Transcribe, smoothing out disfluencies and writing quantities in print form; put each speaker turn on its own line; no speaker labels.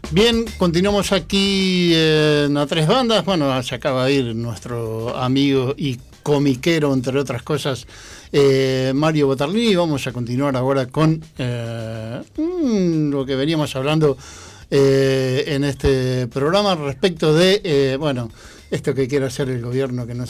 Bien, continuamos aquí en A Tres Bandas. Bueno, se acaba de ir nuestro amigo y comiquero, entre otras cosas, Mario Batarlini. Vamos a continuar ahora con lo que veníamos hablando en este programa respecto de, esto que quiere hacer el gobierno, que no